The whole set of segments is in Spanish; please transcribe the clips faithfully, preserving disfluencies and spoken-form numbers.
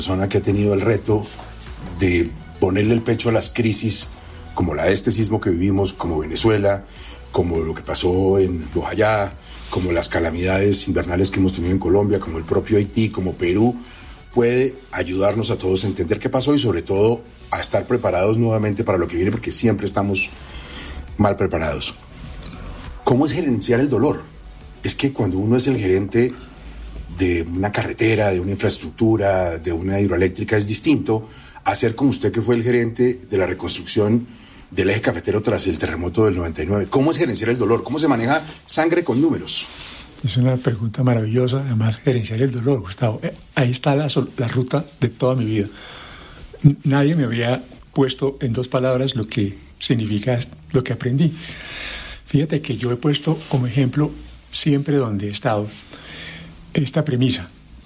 persona que ha tenido el reto de ponerle el pecho a las crisis como la de este sismo que vivimos, como Venezuela, como lo que pasó en Bojayá, como las calamidades invernales que hemos tenido en Colombia, como el propio Haití, como Perú, puede ayudarnos a todos a entender qué pasó y sobre todo a estar preparados nuevamente para lo que viene, porque siempre estamos mal preparados. ¿Cómo es gerenciar el dolor? Es que cuando uno es el gerente de una carretera, de una infraestructura, de una hidroeléctrica, es distinto a ser como usted, que fue el gerente de la reconstrucción del eje cafetero tras el terremoto del noventa y nueve. ¿Cómo es gerenciar el dolor? ¿Cómo se maneja sangre con números? Es una pregunta maravillosa, además, gerenciar el dolor, Gustavo. Ahí está la, la ruta de toda mi vida. Nadie me había puesto en dos palabras lo que significa lo que aprendí. Fíjate que yo he puesto como ejemplo siempre donde he estado esta premisa.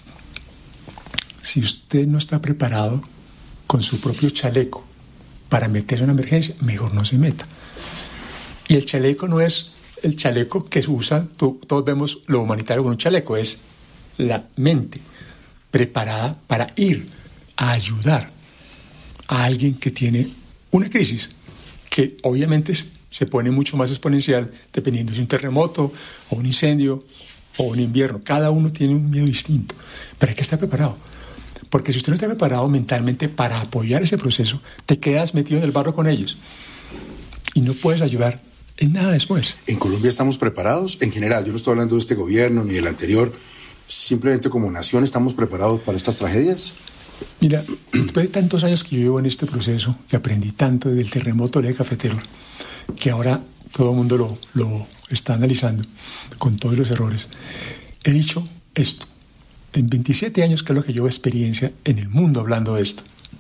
Si usted no está preparado con su propio chaleco para meterse en una emergencia, mejor no se meta. Y el chaleco no es el chaleco que se usa, tú, todos vemos lo humanitario con un chaleco, es la mente preparada para ir a ayudar a alguien que tiene una crisis que obviamente se pone mucho más exponencial dependiendo si es un terremoto o un incendio o un invierno. Cada uno tiene un miedo distinto, pero hay que estar preparado. Porque si usted no está preparado mentalmente para apoyar ese proceso, te quedas metido en el barro con ellos y no puedes ayudar en nada después. ¿En Colombia estamos preparados? En general, yo no estoy hablando de este gobierno ni del anterior. ¿Simplemente como nación estamos preparados para estas tragedias? Mira, después de tantos años que yo llevo en este proceso, que aprendí tanto desde el terremoto del eje cafetero, que ahora todo el mundo lo, lo está analizando con todos los errores, he dicho esto. En veintisiete años, que es lo que llevo experiencia en el mundo hablando de esto,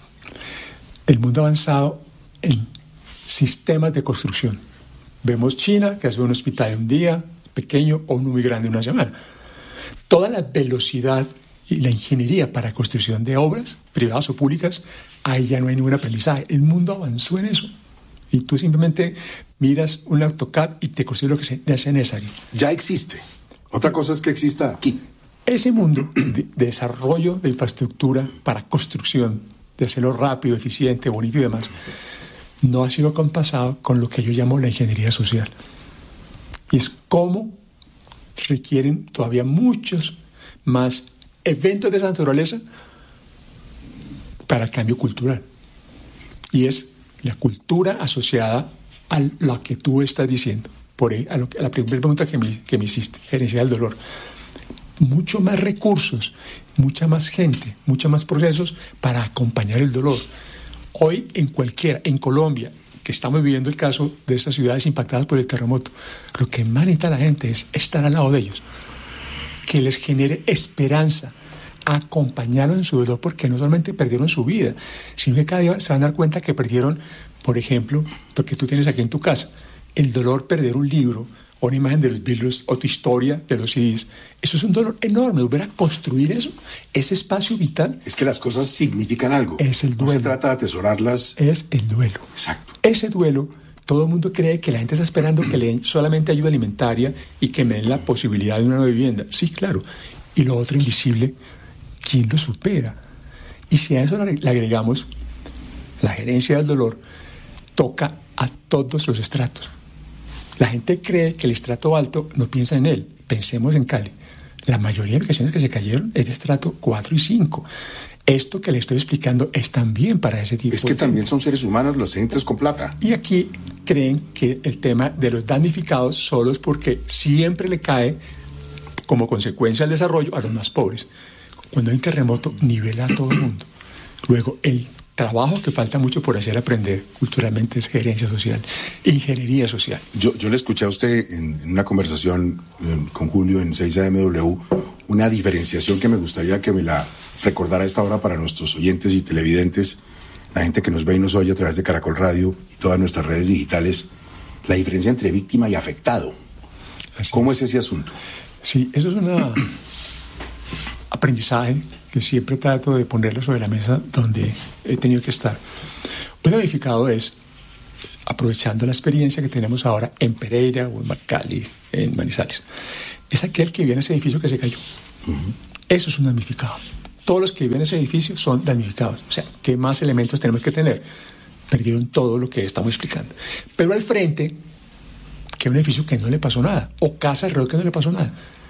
el mundo ha avanzado en sistemas de construcción. Vemos China, que hace un hospital en un día, pequeño, o uno muy grande en una semana. Toda la velocidad y la ingeniería para construcción de obras, privadas o públicas, ahí ya no hay ningún aprendizaje. El mundo avanzó en eso. Y tú simplemente miras un AutoCAD y te construye lo que sea necesario. Ya existe. Otra cosa es que exista aquí. Ese mundo de, de desarrollo de infraestructura para construcción, de hacerlo rápido, eficiente, bonito y demás, no ha sido compasado con lo que yo llamo la ingeniería social. Y es cómo requieren todavía muchos más eventos de esa naturaleza para el cambio cultural. Y es la cultura asociada a lo que tú estás diciendo. Por ahí, a, lo que, a la primera pregunta que me, que me hiciste, gerencia del dolor. Mucho más recursos, mucha más gente, muchos más procesos para acompañar el dolor. Hoy en cualquiera, en Colombia, que estamos viviendo el caso de estas ciudades impactadas por el terremoto, lo que más necesita la gente es estar al lado de ellos, que les genere esperanza, acompañarlos en su dolor, porque no solamente perdieron su vida, sino que cada día se van a dar cuenta que perdieron, por ejemplo, lo que tú tienes aquí en tu casa, el dolor perder un libro, o una imagen de los Beatles, o tu historia de los C Ds. Eso es un dolor enorme, volver a construir eso, ese espacio vital. Es que las cosas significan algo. Es el duelo. No se trata de atesorarlas. Es el duelo. Exacto. Ese duelo, todo el mundo cree que la gente está esperando que le den solamente ayuda alimentaria y que me den la posibilidad de una nueva vivienda. Sí, claro. Y lo otro invisible, ¿quién lo supera? Y si a eso le agregamos la gerencia del dolor, toca a todos los estratos. La gente cree que el estrato alto no piensa en él. Pensemos en Cali. La mayoría de edificaciones que se cayeron es de estrato cuatro y cinco. Esto que le estoy explicando es también para ese tipo de... Es que también son seres humanos los entes con plata. Y aquí creen que el tema de los damnificados solo es porque siempre le cae como consecuencia del desarrollo a los más pobres. Cuando hay un terremoto, nivela a todo el mundo. Luego, el trabajo que falta mucho por hacer aprender culturalmente es gerencia social, ingeniería social. Yo, yo le escuché a usted en, en una conversación eh, con Julio en seis A M W, una diferenciación que me gustaría que me la recordara a esta hora para nuestros oyentes y televidentes, la gente que nos ve y nos oye a través de Caracol Radio y todas nuestras redes digitales, la diferencia entre víctima y afectado. Así ¿Cómo es ese asunto? Sí, eso es un aprendizaje que siempre trato de ponerlo sobre la mesa donde he tenido que estar. Un damnificado es, aprovechando la experiencia que tenemos ahora en Pereira o en Cali, en Manizales, es aquel que viene a ese edificio que se cayó. Uh-huh. Eso es un damnificado. Todos los que viven en ese edificio son damnificados. O sea, ¿qué más elementos tenemos que tener? Perdieron todo lo que estamos explicando. Pero al frente, que es un edificio que no le pasó nada, o casa alrededor que no le pasó nada.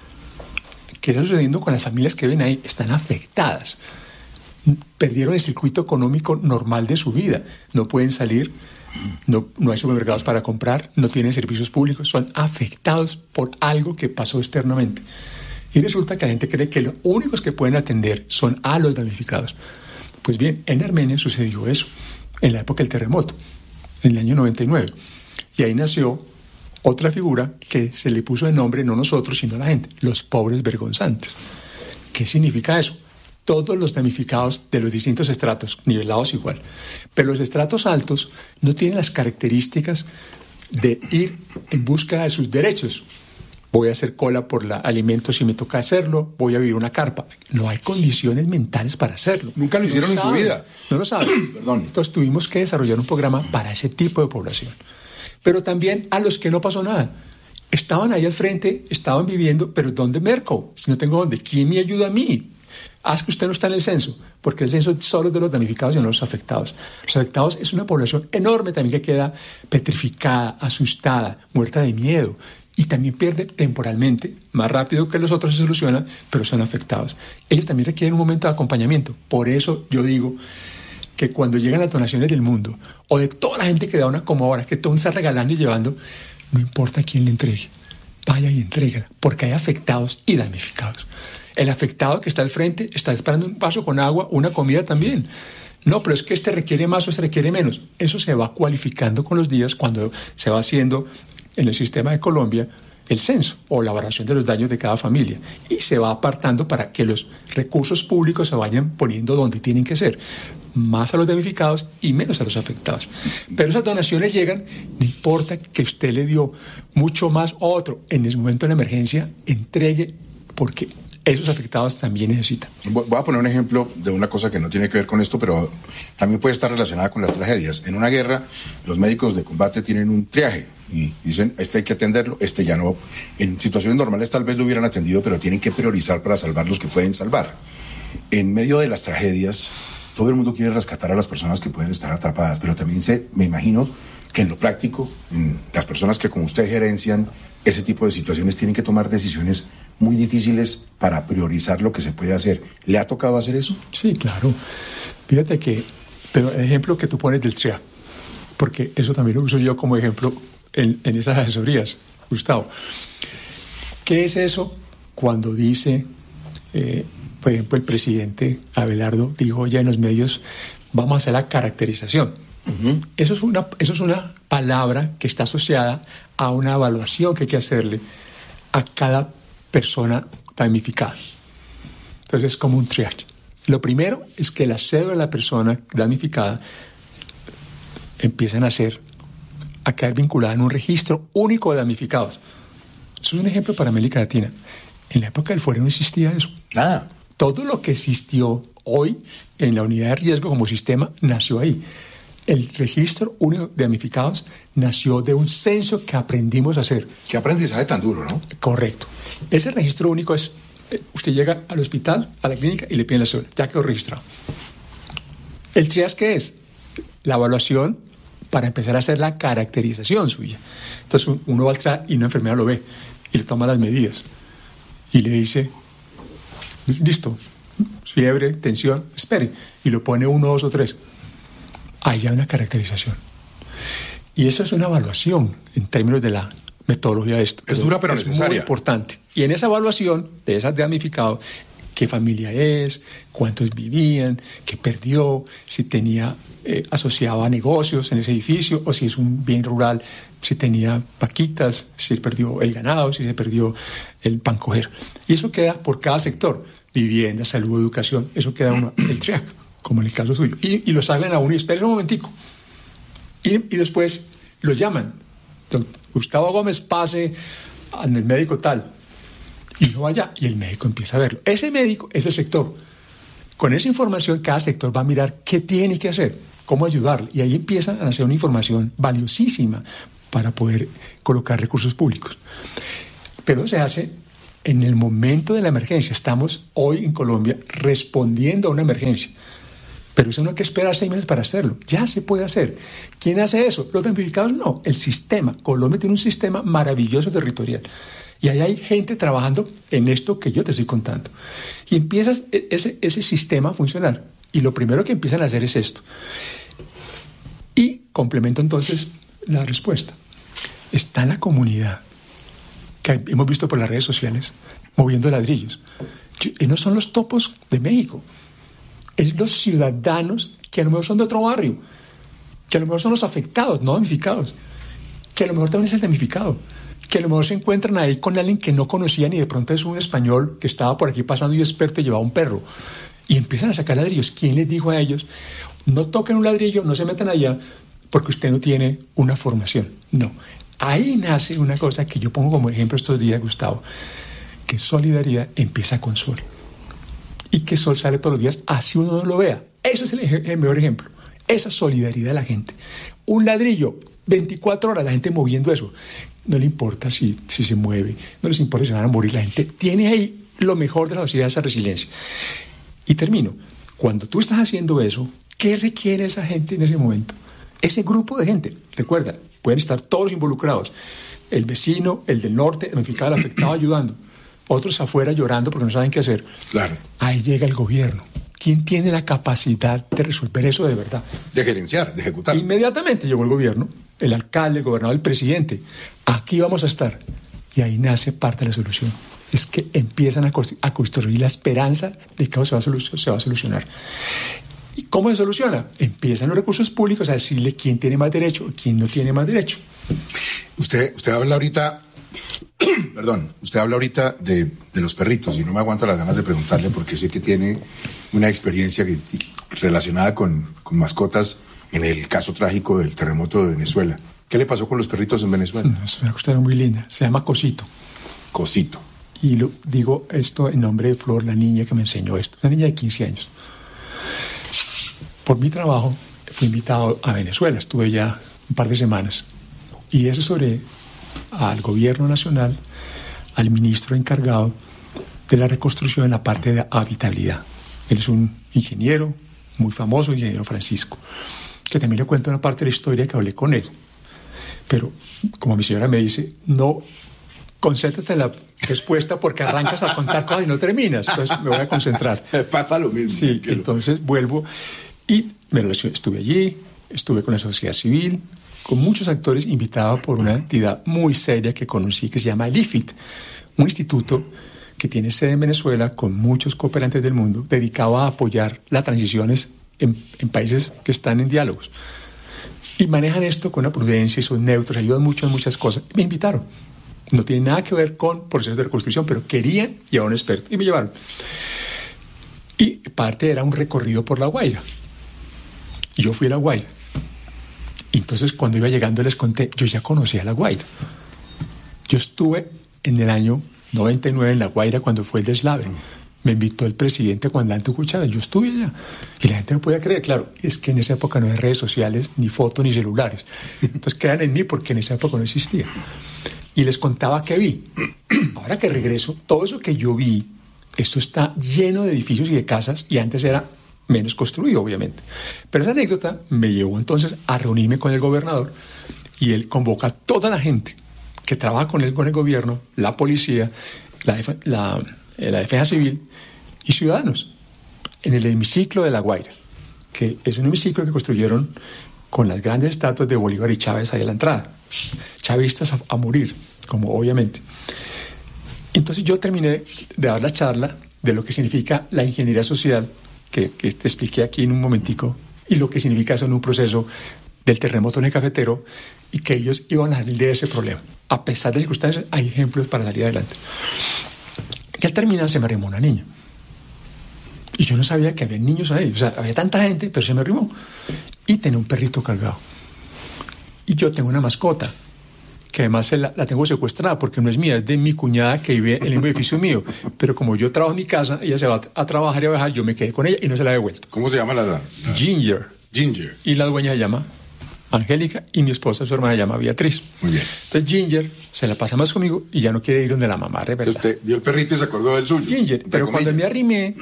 ¿Qué está sucediendo con las familias que viven ahí? Están afectadas. Perdieron el circuito económico normal de su vida. No pueden salir, no, no hay supermercados para comprar, no tienen servicios públicos, son afectados por algo que pasó externamente. Y resulta que la gente cree que los únicos que pueden atender son a los damnificados. Pues bien, en Armenia sucedió eso, en la época del terremoto, en el año noventa y nueve. Y ahí nació otra figura que se le puso de nombre no nosotros, sino a la gente, los pobres vergonzantes. ¿Qué significa eso? Todos los damnificados de los distintos estratos, nivelados igual. Pero los estratos altos no tienen las características de ir en busca de sus derechos. Voy a hacer cola por la alimento si me toca hacerlo, voy a vivir una carpa. No hay condiciones mentales para hacerlo. Nunca lo hicieron en su vida. No lo saben. Perdón. Entonces tuvimos que desarrollar un programa para ese tipo de población. Pero también a los que no pasó nada. Estaban ahí al frente, estaban viviendo, pero ¿dónde merco? Si no tengo dónde, ¿quién me ayuda a mí? Haz que usted no está en el censo, porque el censo es solo de los damnificados y no de los afectados. Los afectados es una población enorme también que queda petrificada, asustada, muerta de miedo. Y también pierde temporalmente, más rápido que los otros se soluciona, pero son afectados. Ellos también requieren un momento de acompañamiento. Por eso yo digo que cuando llegan las donaciones del mundo, o de toda la gente que da una como ahora, que todo está regalando y llevando, no importa quién le entregue, vaya y entrega, porque hay afectados y damnificados. El afectado que está al frente está esperando un vaso con agua, una comida también. No, pero es que este requiere más o este requiere menos. Eso se va cualificando con los días cuando se va haciendo en el sistema de Colombia el censo o la valoración de los daños de cada familia y se va apartando para que los recursos públicos se vayan poniendo donde tienen que ser, más a los damnificados y menos a los afectados. Pero esas donaciones llegan, no importa que usted le dio mucho más a otro en el momento de la emergencia, entregue, porque esos afectados también necesitan. Voy a poner un ejemplo de una cosa que no tiene que ver con esto, pero también puede estar relacionada con las tragedias. En una guerra, los médicos de combate tienen un triaje y dicen, este hay que atenderlo, este ya no. En situaciones normales tal vez lo hubieran atendido, pero tienen que priorizar para salvar los que pueden salvar. En medio de las tragedias, todo el mundo quiere rescatar a las personas que pueden estar atrapadas, pero también se, me imagino que en lo práctico, en las personas que como usted gerencian ese tipo de situaciones tienen que tomar decisiones muy difíciles para priorizar lo que se puede hacer. ¿Le ha tocado hacer eso? Sí, claro. Fíjate que, pero el ejemplo que tú pones del triaje, porque eso también lo uso yo como ejemplo en, en esas asesorías, Gustavo. ¿Qué es eso cuando dice, eh, por ejemplo, el presidente Abelardo dijo ya en los medios, vamos a hacer la caracterización? Uh-huh. Eso es una, eso es una palabra que está asociada a una evaluación que hay que hacerle a cada persona damnificada. Entonces es como un triage. Lo primero es que la cédula de la persona damnificada empiezan a ser a quedar vinculada en un registro único de damnificados. Eso es un ejemplo para América Latina. En la época del fuero no existía eso. Nada. Todo lo que existió hoy en la unidad de riesgo como sistema nació ahí. El registro único de damnificados nació de un censo que aprendimos a hacer. Qué aprendizaje tan duro, ¿no? Correcto. Ese registro único es, usted llega al hospital, a la clínica y le piden la cédula. Ya quedó registrado. ¿El triage qué es? La evaluación para empezar a hacer la caracterización suya. Entonces uno va al triage y una enfermera lo ve y le toma las medidas y le dice, listo, fiebre, tensión, espere, y lo pone uno, dos o tres. Hay una caracterización. Y eso es una evaluación en términos de la metodología de esto. Es dura pero es necesaria. Muy importante. Y en esa evaluación de esas damnificados, qué familia es, cuántos vivían, qué perdió, si tenía eh, asociado a negocios en ese edificio o si es un bien rural, si tenía vaquitas, si perdió el ganado, si se perdió el pan coger. Y eso queda por cada sector, vivienda, salud, educación, eso queda uno, el triaje, como en el caso suyo. Y, y lo salen a uno y esperen un momentico. Y, y después los llaman. Don Gustavo Gómez, pase al médico tal. Y no vaya, y el médico empieza a verlo. Ese médico es el sector. Con esa información, cada sector va a mirar qué tiene que hacer, cómo ayudarle. Y ahí empieza a nacer una información valiosísima para poder colocar recursos públicos. Pero se hace en el momento de la emergencia. Estamos hoy en Colombia respondiendo a una emergencia. Pero eso no hay que esperar seis meses para hacerlo. Ya se puede hacer. ¿Quién hace eso? Los damnificados no. El sistema. Colombia tiene un sistema maravilloso territorial. Y ahí hay gente trabajando en esto que yo te estoy contando. Y empiezas ese, ese sistema a funcionar. Y lo primero que empiezan a hacer es esto. Y complemento entonces la respuesta. Está la comunidad, que hemos visto por las redes sociales, moviendo ladrillos. Y no son los topos de México. Es los ciudadanos que a lo mejor son de otro barrio, que a lo mejor son los afectados, no damnificados, que a lo mejor también es el damnificado, que a lo mejor se encuentran ahí con alguien que no conocían y de pronto es un español que estaba por aquí pasando y experto y llevaba un perro. Y empiezan a sacar ladrillos. ¿Quién les dijo a ellos? No toquen un ladrillo, no se metan allá, porque usted no tiene una formación. No. Ahí nace una cosa que yo pongo como ejemplo estos días, Gustavo, que solidaridad empieza con Sol. Y que Sol sale todos los días, así uno no lo vea. Eso es el, el mejor ejemplo. Esa solidaridad de la gente. Un ladrillo, veinticuatro horas, la gente moviendo eso. No le importa si, si se mueve, no les importa si van a morir. La gente tiene ahí lo mejor de la sociedad, esa resiliencia. Y termino. Cuando tú estás haciendo eso, ¿qué requiere esa gente en ese momento? Ese grupo de gente, recuerda, pueden estar todos involucrados. El vecino, el del norte, el damnificado, el afectado ayudando. Otros afuera llorando porque no saben qué hacer. Claro. Ahí llega el gobierno. ¿Quién tiene la capacidad de resolver eso de verdad? De gerenciar, de ejecutar. Inmediatamente llegó el gobierno, el alcalde, el gobernador, el presidente. Aquí vamos a estar. Y ahí nace parte de la solución. Es que empiezan a, constru- a construir la esperanza de que eso se va a, solu- se va a solucionar. ¿Y cómo se soluciona? Empiezan los recursos públicos a decirle quién tiene más derecho y quién no tiene más derecho. Usted, usted habla ahorita... Perdón, usted habla ahorita de, de los perritos y no me aguanto las ganas de preguntarle porque sé que tiene una experiencia que, relacionada con, con mascotas en el caso trágico del terremoto de Venezuela. ¿Qué le pasó con los perritos en Venezuela? No, es una cuestión muy linda. Se llama Cosito. Cosito. Y lo, digo esto en nombre de Flor, la niña que me enseñó esto. Una niña de quince años. Por mi trabajo fui invitado a Venezuela. Estuve ya un par de semanas. Y asesoré al gobierno nacional, al ministro encargado de la reconstrucción en la parte de habitabilidad. Él es un ingeniero muy famoso, ingeniero Francisco, que también le cuento una parte de la historia que hablé con él. Pero, como mi señora me dice, no concéntrate en la respuesta porque arrancas a contar cosas y no terminas. Entonces me voy a concentrar. Pasa lo mismo. Sí, quiero. Entonces vuelvo y me relacioné, estuve allí, estuve con la sociedad civil, con muchos actores, invitados por una entidad muy seria que conocí, que se llama el I F I T, un instituto que tiene sede en Venezuela con muchos cooperantes del mundo, dedicado a apoyar las transiciones en, en países que están en diálogos. Y manejan esto con una prudencia y son neutros, ayudan mucho en muchas cosas. Me invitaron. No tiene nada que ver con procesos de reconstrucción, pero querían llevar a un experto y me llevaron. Y parte era un recorrido por La Guaira. Y yo fui a La Guaira. Entonces, cuando iba llegando, les conté, yo ya conocía La Guaira. Yo estuve en el año noventa y nueve en La Guaira cuando fue el deslave. Me invitó el presidente comandante Hugo Chávez. Yo estuve allá. Y la gente no podía creer. Claro, es que en esa época no había redes sociales, ni fotos, ni celulares. Entonces, crean en mí porque en esa época no existía. Y les contaba qué vi. Ahora que regreso, todo eso que yo vi, esto está lleno de edificios y de casas, y antes era menos construido, obviamente. Pero esa anécdota me llevó entonces a reunirme con el gobernador y él convoca a toda la gente que trabaja con él, con el gobierno, la policía, la, def- la, eh, la defensa civil y ciudadanos en el hemiciclo de La Guaira, que es un hemiciclo que construyeron con las grandes estatuas de Bolívar y Chávez ahí a la entrada. Chavistas a, a morir, como obviamente. Entonces yo terminé de dar la charla de lo que significa la ingeniería social, que, que te expliqué aquí en un momentico, y lo que significa eso en un proceso del terremoto en el cafetero, y que ellos iban a salir de ese problema. A pesar de las circunstancias, hay ejemplos para salir adelante. Y al terminar se me arrimó una niña. Y yo no sabía que había niños ahí. O sea, había tanta gente, pero se me arrimó. Y tenía un perrito cargado. Y yo tengo una mascota, que además la, la tengo secuestrada porque no es mía, es de mi cuñada que vive en el mismo edificio mío. Pero como yo trabajo en mi casa, ella se va a trabajar y a viajar, yo me quedé con ella y no se la he devuelto. ¿Cómo se llama la, la... Ginger. Ginger. Y la dueña se llama Angélica, y mi esposa, su hermana, se llama Beatriz. Muy bien. Entonces Ginger se la pasa más conmigo y ya no quiere ir donde la mamá, ¿verdad? Entonces usted vio el perrito y se acordó del suyo. Ginger, pero cuando me arrimé,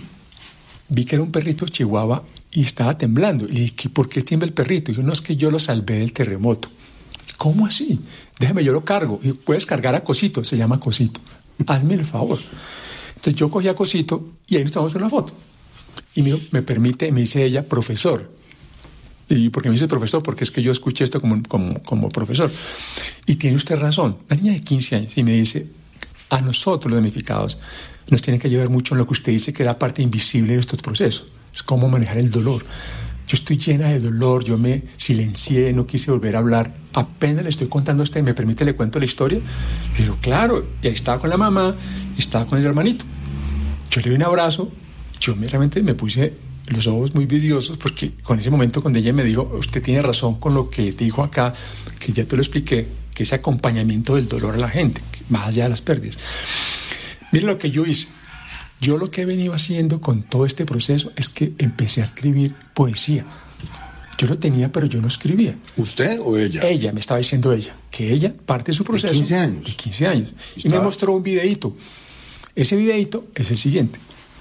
vi que era un perrito chihuahua y estaba temblando. Y le dije, ¿por qué tiembla el perrito? Y yo, no, es que yo lo salvé del terremoto. ¿Cómo así? Déjame, yo lo cargo. Y puedes cargar a Cosito, se llama Cosito. Hazme el favor. Entonces yo cogí a Cosito y ahí nos tomamos una foto. Y me, me permite, me dice ella, profesor. ¿Y por qué me dice profesor? Porque es que yo escuché esto como, como, como profesor. Y tiene usted razón. Una niña de quince años. Y me dice, a nosotros los damnificados nos tiene que ayudar mucho en lo que usted dice que es la parte invisible de estos procesos. Es cómo manejar el dolor. Yo estoy llena de dolor, yo me silencié, no quise volver a hablar. Apenas le estoy contando a usted, ¿me permite le cuento la historia? Pero claro, y ahí estaba con la mamá, y estaba con el hermanito. Yo le doy un abrazo, yo me, realmente me puse los ojos muy vidriosos, porque con ese momento cuando ella me dijo, usted tiene razón con lo que dijo acá, que ya te lo expliqué, que ese acompañamiento del dolor a la gente, más allá de las pérdidas. Miren lo que yo hice. Yo lo que he venido haciendo con todo este proceso es que empecé a escribir poesía. Yo lo tenía, pero yo no escribía. ¿Usted o ella? Ella, me estaba diciendo ella, que ella, parte de su proceso... ¿De quince años? De quince años. Y ¿Estaba? me mostró un videíto. Ese videíto es el siguiente.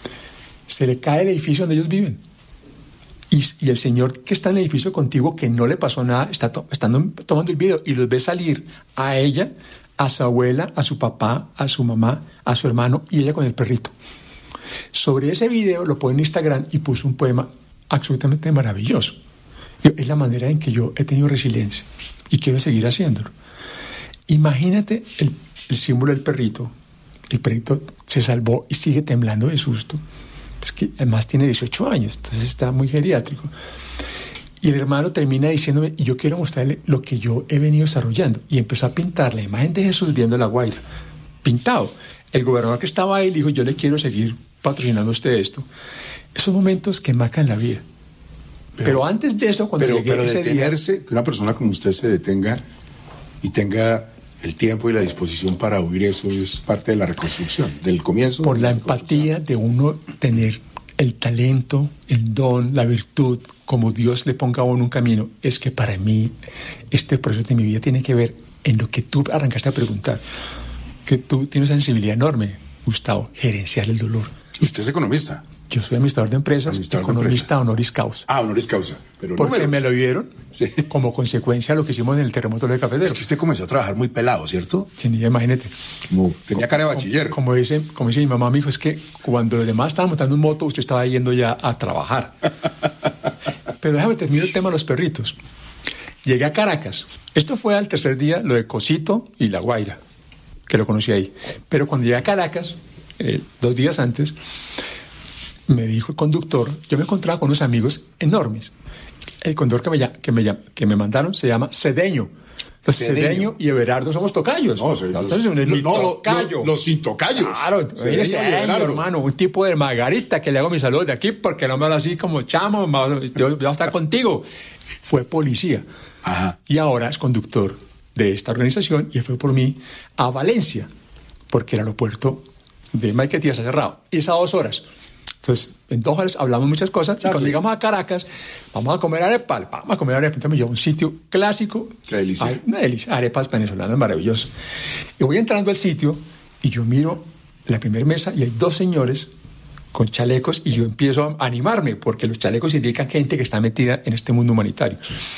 Se le cae el edificio donde ellos viven. Y, y el señor que está en el edificio contigo, que no le pasó nada, está to, estando, tomando el video y los ve salir a ella, a su abuela, a su papá, a su mamá, a su hermano y ella con el perrito. Sobre ese video lo pone en Instagram y puso un poema absolutamente maravilloso. Yo, es la manera en que yo he tenido resiliencia y quiero seguir haciéndolo. Imagínate el, el símbolo del perrito. El perrito se salvó y sigue temblando de susto. Es que además tiene dieciocho años, entonces está muy geriátrico. Y el hermano termina diciéndome, yo quiero mostrarle lo que yo he venido desarrollando. Y empezó a pintar la imagen de Jesús viendo la Guaira. Pintado. El gobernador que estaba ahí le dijo, yo le quiero seguir patrocinando a usted esto. Esos momentos que marcan la vida. Pero, pero antes de eso, cuando pero, llegué pero ese detenerse, día, que una persona como usted se detenga y tenga el tiempo y la disposición para huir, eso es parte de la reconstrucción, del comienzo. Por la empatía de uno tener el talento, el don, la virtud, como Dios le ponga a uno un camino, es que para mí este proceso de mi vida tiene que ver en lo que tú arrancaste a preguntar, que tú tienes una sensibilidad enorme, Gustavo, gerenciar el dolor. ¿Usted es economista? Yo soy administrador de empresas, administrador economista de empresa. honoris causa. Ah, honoris causa. Pero porque números. Me lo dieron sí. como consecuencia de lo que hicimos en el terremoto de Cafetero. Es que usted comenzó a trabajar muy pelado, ¿cierto? Sí, imagínate. Como, tenía cara de bachiller. Como, como, dice, como dice mi mamá, me dijo, es que cuando los demás estaban montando un moto, usted estaba yendo ya a trabajar. Pero déjame terminar el tema de los perritos. Llegué a Caracas. Esto fue al tercer día, lo de Cosito y La Guaira, que lo conocí ahí. Pero cuando llegué a Caracas, eh, dos días antes, me dijo el conductor, yo me encontraba con unos amigos enormes. El conductor que me, que me, que me mandaron se llama Cedeño. Entonces, Cedeño. Cedeño y Everardo somos tocayos. No, sí, Entonces, los, un, no, tocayo. Los, los sin tocayos. Claro, Cedeño, Cedeño, hermano, un tipo de Margarita que le hago mi saludo de aquí porque no me habla así como chamo, yo voy a estar contigo. Fue policía. Ajá. Y ahora es conductor de esta organización y fue por mí a Valencia, porque el aeropuerto de Maiquetía se ha cerrado. Y es a dos horas. Entonces, en dos horas hablamos muchas cosas. Claro. Y cuando llegamos a Caracas, vamos a comer arepas. Vamos a comer arepas. Entonces me llevo a un sitio clásico. Qué delicia. Ay, una delicia. Arepas venezolanas maravillosas. Y voy entrando al sitio y yo miro la primera mesa y hay dos señores con chalecos y yo empiezo a animarme porque los chalecos indican gente que está metida en este mundo humanitario.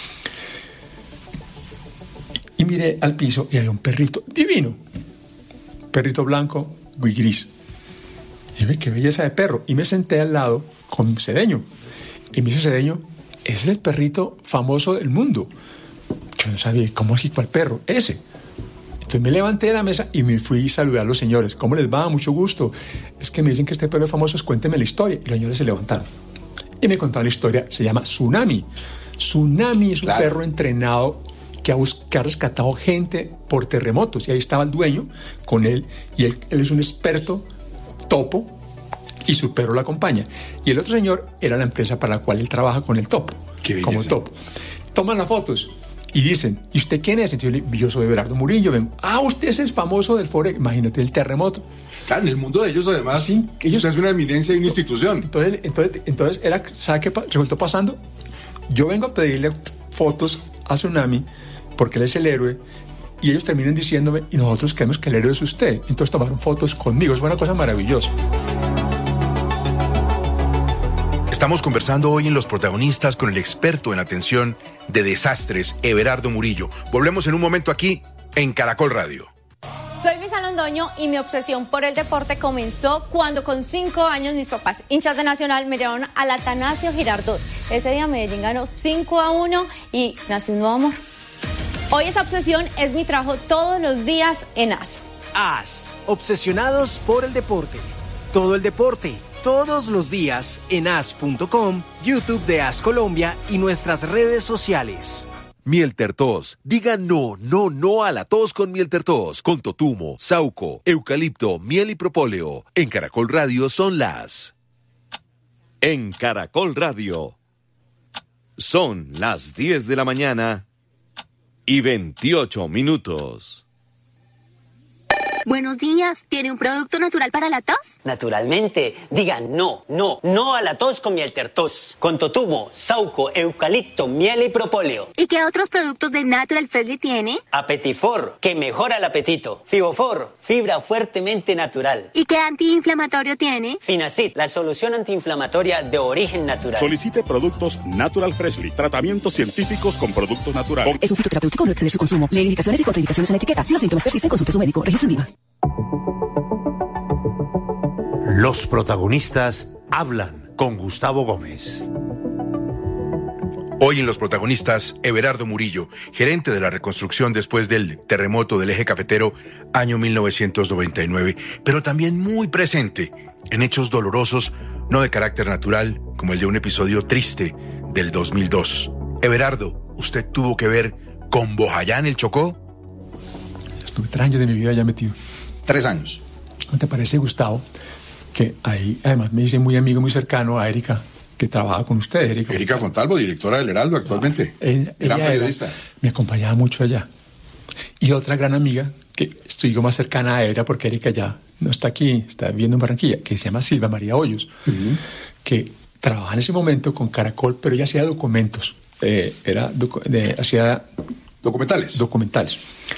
Y miré al piso y había un perrito divino. Perrito blanco y gris. Y ve qué belleza de perro. Y me senté al lado con Cedeño. Y me dice Cedeño, ese es el perrito famoso del mundo. Yo no sabía, ¿cómo así cuál perro? Ese. Entonces me levanté de la mesa y me fui a saludar a los señores. ¿Cómo les va? Mucho gusto. Es que me dicen que este perro es famoso, cuéntenme la historia. Y los señores se levantaron. Y me contaron la historia. Se llama Tsunami. Tsunami es un claro. perro entrenado que ha, que ha rescatado gente por terremotos. Y ahí estaba el dueño con él. Y él, él es un experto topo y su perro lo acompaña. Y el otro señor era la empresa para la cual él trabaja con el topo. Como topo. Toman las fotos y dicen, ¿y usted quién es? Entonces yo, yo soy Everardo Murillo. Vengo, ah, usted es el famoso del Forex. Imagínate, el terremoto. Claro, en el mundo de ellos además, sí, que ellos, usted es una eminencia y una institución. Entonces, entonces, entonces era, ¿sabe qué resultó pasando? Yo vengo a pedirle fotos a Tsunami porque él es el héroe, y ellos terminan diciéndome, y nosotros creemos que el héroe es usted. Entonces tomaron fotos conmigo. Es una cosa maravillosa. Estamos conversando hoy en Los Protagonistas con el experto en atención de desastres, Everardo Murillo. Volvemos en un momento aquí en Caracol Radio. Soy Luisa Londoño y mi obsesión por el deporte comenzó cuando con cinco años mis papás, hinchas de Nacional, me llevaron al Atanasio Girardot. Ese día Medellín ganó cinco a uno y nació un nuevo amor. Hoy esa obsesión es mi trabajo todos los días en A S. A S, obsesionados por el deporte. Todo el deporte, todos los días en A S punto com, YouTube de A S Colombia y nuestras redes sociales. Miel Tertos. Diga no, no, no a la tos con Miel Tertos. Con totumo, sauco, eucalipto, miel y propóleo. En Caracol Radio son las... En Caracol Radio. Son las diez de la mañana y veintiocho minutos. Buenos días, ¿tiene un producto natural para la tos? Naturalmente, diga no, no, no a la tos con Miel Tertos. Con totumo, sauco, eucalipto, miel y propóleo. ¿Y qué otros productos de Natural Freshly tiene? Apetifor, que mejora el apetito. Fibofor, fibra fuertemente natural. ¿Y qué antiinflamatorio tiene? Finacid, la solución antiinflamatoria de origen natural. Solicite productos Natural Freshly, tratamientos científicos con productos naturales. Es un fitoterapéutico, no excede su consumo. Lee indicaciones y contraindicaciones en la etiqueta. Si los síntomas persisten, consulte a su médico. Registro en I V A. Los Protagonistas hablan con Gustavo Gómez. Hoy en Los Protagonistas, Everardo Murillo, gerente de la reconstrucción después del terremoto del eje cafetero año mil novecientos noventa y nueve, pero también muy presente en hechos dolorosos, no de carácter natural, como el de un episodio triste del dos mil dos. Everardo, ¿usted tuvo que ver con Bojayá en el Chocó? Estuve tres años de mi vida allá metido. Tres años. ¿No te parece, Gustavo, que ahí además me hice muy amigo, muy cercano a Erika, que trabaja con usted, Erika? Erika Fontalvo, directora del Heraldo actualmente. Ah, ella, gran ella periodista. Era, me acompañaba mucho allá. Y otra gran amiga, que estoy más cercana a ella, porque Erika ya no está aquí, está viviendo en Barranquilla, que se llama Silva María Hoyos, uh-huh. que trabajaba en ese momento con Caracol, pero ella hacía documentos. Eh, era docu- de, hacía documentales. Documentales.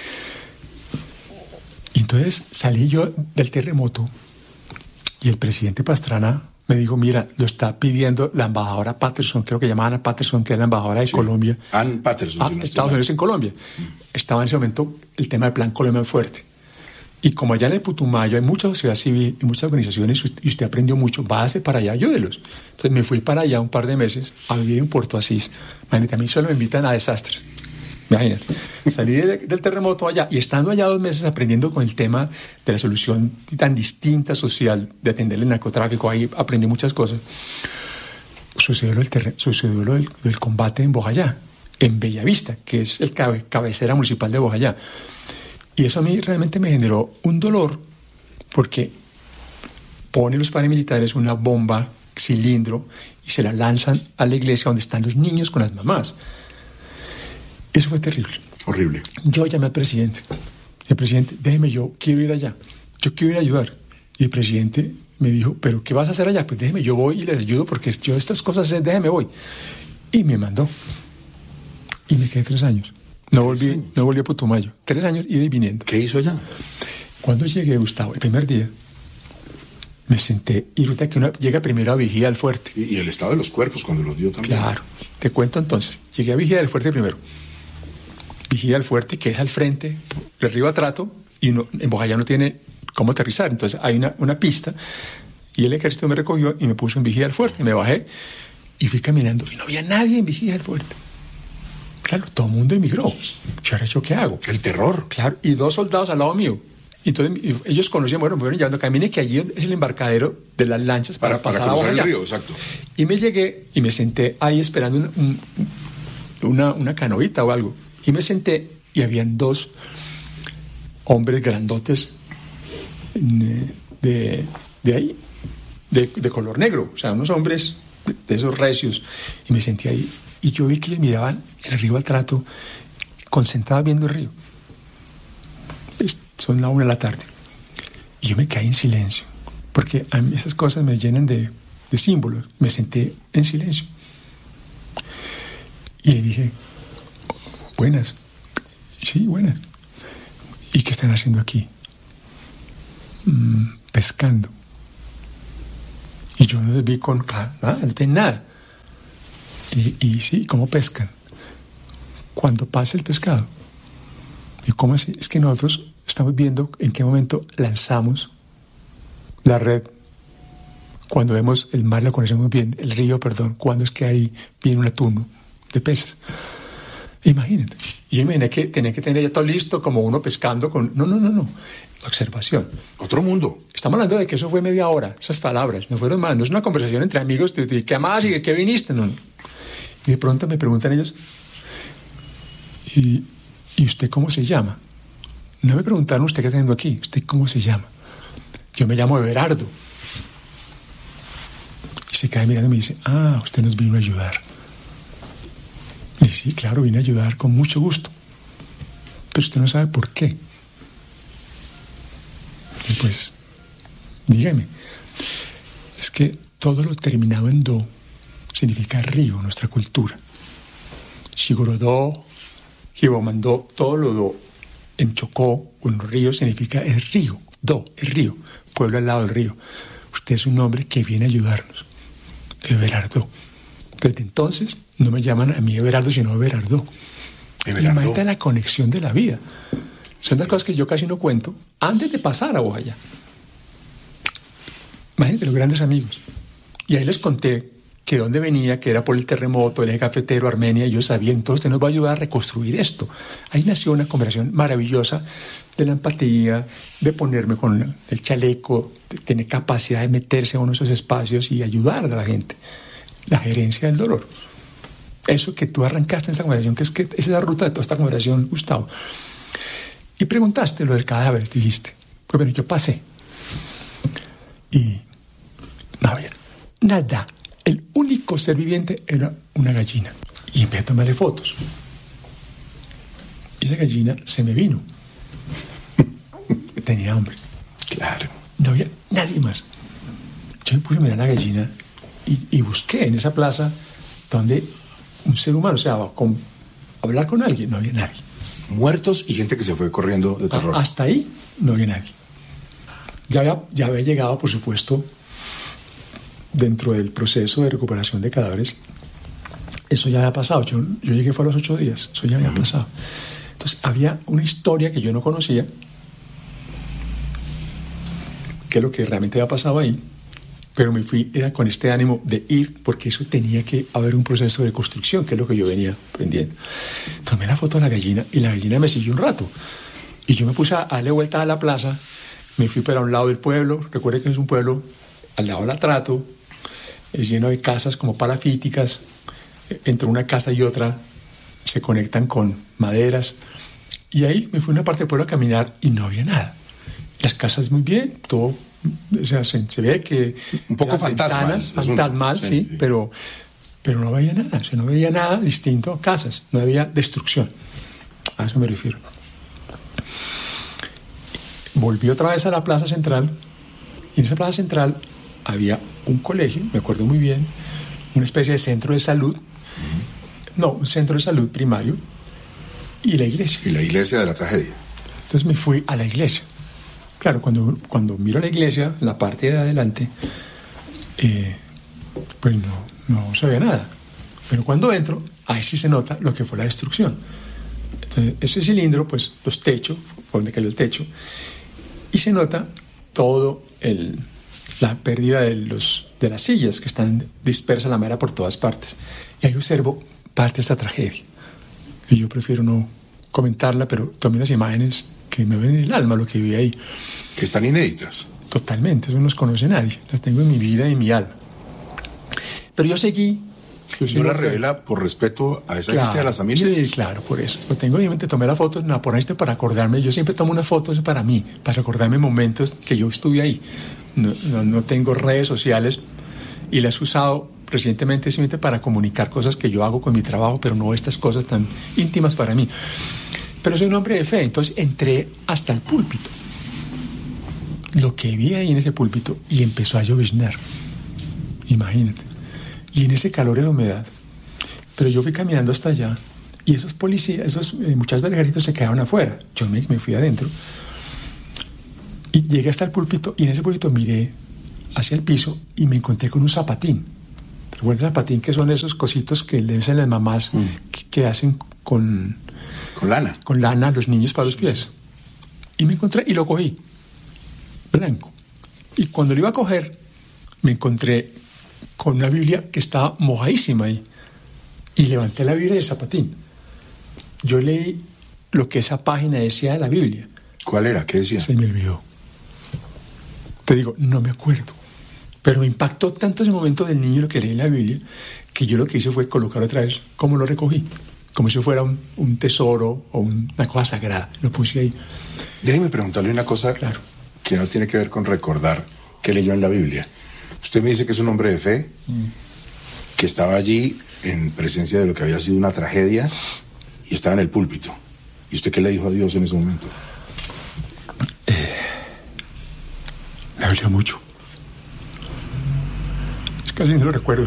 Y entonces salí yo del terremoto y el presidente Pastrana me dijo, mira, lo está pidiendo la embajadora Patterson, creo que llamaban a Patterson, que es la embajadora de sí, Colombia. Ann Patterson. Ah, si Estados Unidos en Colombia. Mm. Estaba en ese momento el tema del Plan Colombia muy fuerte. Y como allá en el Putumayo hay mucha sociedad civil y muchas organizaciones, y usted aprendió mucho, váyase para allá, ayúdelos. Entonces me fui para allá un par de meses a vivir en Puerto Asís. Imagínate, a mí solo me invitan a desastres. Imagínate. Salí de, del terremoto allá y estando allá dos meses aprendiendo con el tema de la solución tan distinta social de atender el narcotráfico, ahí aprendí muchas cosas. Sucedió lo del, terre, sucedió lo del, del combate en Bojayá, en Bellavista, que es el cabe, cabecera municipal de Bojayá. Y eso a mí realmente me generó un dolor, porque ponen los paramilitares una bomba, cilindro, y se la lanzan a la iglesia donde están los niños con las mamás. Eso fue terrible. Horrible. Yo llamé al presidente. El presidente, déjeme, yo quiero ir allá. Yo quiero ir a ayudar. Y el presidente me dijo, ¿pero qué vas a hacer allá? Pues déjeme, yo voy y les ayudo porque yo estas cosas, déjeme, voy. Y me mandó. Y me quedé tres años. No volví, no volví a Putumayo. Tres años ida y viniendo. ¿Qué hizo allá? Cuando llegué, Gustavo, el primer día, me senté y resulta que uno llega primero a Vigía del Fuerte. Y, y el estado de los cuerpos cuando los dio también. Claro. Te cuento entonces. Llegué a Vigía del Fuerte primero. Vigía del Fuerte, que es al frente, de Río Atrato, y uno, en Bojayá no tiene cómo aterrizar. Entonces hay una, una pista, y el ejército me recogió y me puso en Vigía del Fuerte. Y me bajé y fui caminando, y no había nadie en Vigía del Fuerte. Claro, todo el mundo emigró. Yo ahora, ¿yo qué hago? El terror. Claro, y dos soldados al lado mío. Entonces ellos conocían, bueno, me fueron llevando, camine que allí es el embarcadero de las lanchas para, para, para pasar cruzar a Bojayá. el río, exacto. Y me llegué y me senté ahí esperando un, un, una, una canoita o algo. Y me senté y habían dos hombres grandotes de, de ahí, de, de color negro, o sea, unos hombres de, de esos recios. Y me senté ahí y yo vi que ellos miraban el río Atrato, concentrados viendo el río. Son la una de la tarde. Y yo me caí en silencio, porque a mí esas cosas me llenan de, de símbolos. Me senté en silencio. Y le dije, Buenas. Sí, buenas. ¿Y qué están haciendo aquí? Mm, pescando. Y yo no les vi con nada, no tienen nada. Y, y sí, ¿cómo pescan? Cuando pasa el pescado. ¿Y cómo así? Es que nosotros estamos viendo en qué momento lanzamos la red. Cuando vemos el mar, lo conocemos bien, el río, perdón, cuando es que ahí viene un atún de peces. Imagínate. Y yo imaginé que tenía que tener ya todo listo, como uno pescando con... No, no, no, no. Observación. Otro mundo. Estamos hablando de que eso fue media hora, esas palabras, no fueron más. No es una conversación entre amigos de, de ¿qué más y de qué viniste? No, no. Y de pronto me preguntan ellos, ¿y, ¿y usted cómo se llama? No me preguntaron, ¿usted qué está haciendo aquí? ¿Usted cómo se llama? Yo me llamo Everardo. Y se queda mirando y me dice, ah, usted nos vino a ayudar. Y sí, claro, vine a ayudar con mucho gusto. Pero usted no sabe por qué. Y pues, dígame, es que todo lo terminado en do significa río, nuestra cultura. Shigorodó, Jibomandó, todo lo do en Chocó o en río significa el río, do, el río, pueblo al lado del río. Usted es un hombre que viene a ayudarnos. Everardo. Desde entonces no me llaman a mí Everardo, sino Everardo. Everardo. Imagínate la conexión de la vida. Son las cosas que yo casi no cuento antes de pasar a Bojayá. Imagínate los grandes amigos. Y ahí les conté que dónde venía, que era por el terremoto, el eje cafetero, Armenia, y yo sabía, entonces usted nos va a ayudar a reconstruir esto. Ahí nació una conversación maravillosa de la empatía, de ponerme con el chaleco, de tener capacidad de meterse en uno de esos espacios y ayudar a la gente. La gerencia del dolor. Eso que tú arrancaste en esta conversación, que es que esa es la ruta de toda esta conversación, Gustavo. Y preguntaste lo del cadáver, dijiste. Pues bueno, yo pasé. Y no había nada. El único ser viviente era una gallina. Y empecé a tomarle fotos. Y esa gallina se me vino. Tenía hambre. Claro. No había nadie más. Yo me puse a mirar a la gallina y, y busqué en esa plaza donde un ser humano, o sea, con, hablar con alguien, no había nadie. Muertos y gente que se fue corriendo de terror. Hasta ahí no había nadie. Ya había, ya había llegado, por supuesto, dentro del proceso de recuperación de cadáveres. Eso ya había pasado. Yo, yo llegué fue a los ocho días. Eso ya había uh-huh. pasado. Entonces, había una historia que yo no conocía, que es lo que realmente había pasado ahí, pero me fui era con este ánimo de ir, porque eso tenía que haber un proceso de construcción, que es lo que yo venía aprendiendo. Tomé la foto de la gallina y la gallina me siguió un rato. Y yo me puse a darle vuelta a la plaza, me fui para un lado del pueblo. Recuerde que es un pueblo al lado del Atrato, es lleno de casas como parafíticas. Entre una casa y otra se conectan con maderas. Y ahí me fui a una parte del pueblo a caminar y no había nada. Las casas muy bien, todo, o sea, se, se ve que... Un poco fantasmal. Fantasmal, sí, sí, sí. Pero, pero no había nada, o sea, no había nada distinto a casas, no había destrucción. A eso me refiero. Volví otra vez a la plaza central, y en esa plaza central había un colegio, me acuerdo muy bien, una especie de centro de salud, uh-huh. no, un centro de salud primario, y la iglesia. Y la iglesia de la tragedia. Entonces me fui a la iglesia. Claro, cuando, cuando miro la iglesia, la parte de adelante, eh, pues no, no se ve nada. Pero cuando entro, ahí sí se nota lo que fue la destrucción. Entonces, ese cilindro, pues los techos, por donde cayó el techo, y se nota todo el, la pérdida de, los, de las sillas que están dispersas la madera por todas partes. Y ahí observo parte de esta tragedia. Y yo prefiero no comentarla, pero tomé unas imágenes que me ven en el alma lo que vi ahí. Que están inéditas. Totalmente, eso no los conoce nadie. Las tengo en mi vida y en mi alma. Pero yo seguí. Yo ¿No la revela por respeto a esa claro, gente, a las familias? Sí, claro, por eso. Lo tengo en mi mente, tomé la foto, no, por esto para acordarme. Yo siempre tomo una foto para mí, para recordarme momentos que yo estuve ahí. No, no, no tengo redes sociales y las he usado recientemente simplemente para comunicar cosas que yo hago con mi trabajo, pero no estas cosas tan íntimas para mí. Pero soy un hombre de fe, entonces entré hasta el púlpito. Lo que vi ahí en ese púlpito y empezó a lloviznar. Imagínate. Y en ese calor de humedad. Pero yo fui caminando hasta allá Y esos policías, esos eh, muchachos del ejército se quedaron afuera. Yo me, me fui adentro. Y llegué hasta el púlpito, y en ese púlpito miré hacia el piso y me encontré con un zapatín. ¿Recuerdas el zapatín? Que son esos cositos que le dicen las mamás mm. que, que hacen con... Con lana. Con lana a los niños para los pies. Y me encontré, y lo cogí. Blanco. Y cuando lo iba a coger, me encontré con una Biblia que estaba mojadísima ahí. Y levanté la Biblia del zapatín. Yo leí lo que esa página decía de la Biblia. ¿Cuál era? ¿Qué decía? Se me olvidó. Te digo, no me acuerdo. Pero me impactó tanto ese momento del niño lo que leí en la Biblia, que yo lo que hice fue colocarlo otra vez como lo recogí. Como si fuera un, un tesoro o un, una cosa sagrada. Lo puse ahí. Déjeme preguntarle una cosa claro. que no tiene que ver con recordar qué leyó en la Biblia. Usted me dice que es un hombre de fe, mm. que estaba allí en presencia de lo que había sido una tragedia y estaba en el púlpito. ¿Y usted qué le dijo a Dios en ese momento? Eh, me dolió mucho. Es que casi no lo recuerdo.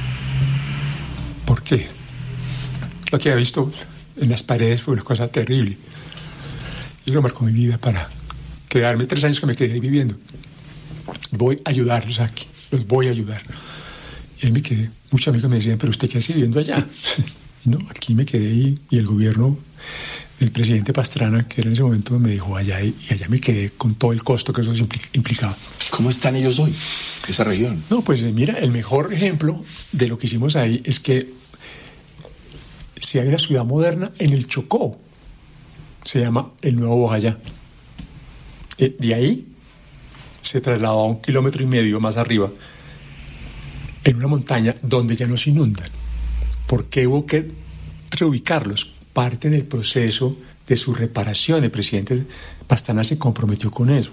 ¿Por qué? Lo que había visto en las paredes fue una cosa terrible. Y lo marcó mi vida para quedarme tres años que me quedé viviendo. Voy a ayudarlos aquí, los voy a ayudar. Y ahí me quedé. Muchos amigos me decían, pero ¿usted qué hace viviendo allá? Y no, aquí me quedé y, y el gobierno del presidente Pastrana, que era en ese momento, me dejó allá y, y allá me quedé con todo el costo que eso implicaba. ¿Cómo están ellos hoy, esa región? No, pues mira, el mejor ejemplo de lo que hicimos ahí es que si hay una ciudad moderna en el Chocó, se llama el Nuevo Bojayá. Eh, de ahí se trasladó a un kilómetro y medio más arriba, en una montaña donde ya no se inundan. Porque hubo que reubicarlos. Parte del proceso de su reparación, el presidente Pastrana se comprometió con eso.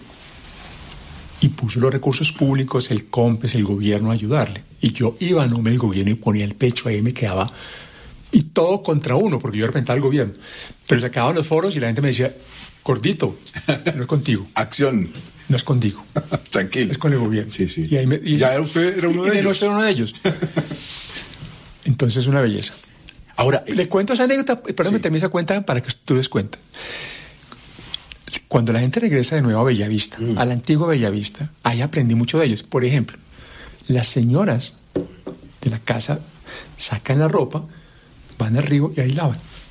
Y puso los recursos públicos, el COMPES, el gobierno a ayudarle. Y yo iba a nombre del gobierno y ponía el pecho ahí y me quedaba... Y todo contra uno, porque yo representaba al gobierno. Pero se acababan los foros y la gente me decía, gordito, no es contigo. Acción. No es contigo. Tranquilo. Es con el gobierno. Sí, sí. Y ahí me, y, ya era usted era uno de, de ellos. Era uno de ellos. Entonces, una belleza. Ahora... Le eh, cuento esa anécdota, perdón, me termine esa cuenta para que tú des cuenta. Cuando la gente regresa de nuevo a Bellavista, mm. a la antigua Bellavista, ahí aprendí mucho de ellos. Por ejemplo, las señoras de la casa sacan la ropa, van al río y ahí lavan.